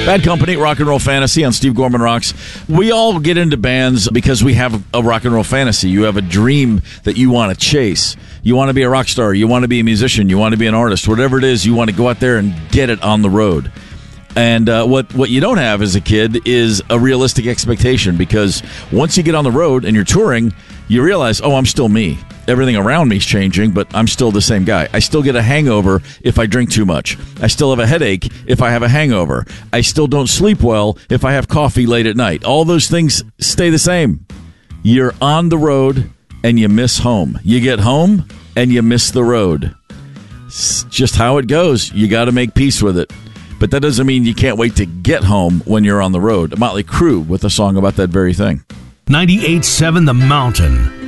Bad Company, Rock and Roll Fantasy on Steve Gorman Rocks. We all get into bands because we have a rock and roll fantasy. You have a dream that you want to chase. You want to be a rock star. You want to be a musician. You want to be an artist. Whatever it is, you want to go out there and get it on the road. And what you don't have as a kid is a realistic expectation, because once you get on the road and you're touring, you realize, oh, I'm still me. Everything around me is changing, but I'm still the same guy. I still get a hangover if I drink too much. I still have a headache if I have a hangover. I still don't sleep well if I have coffee late at night. All those things stay the same. You're on the road and you miss home. You get home and you miss the road. It's just how it goes. You got to make peace with it. But that doesn't mean you can't wait to get home when you're on the road. Motley Crue with a song about that very thing. 98.7 The Mountain.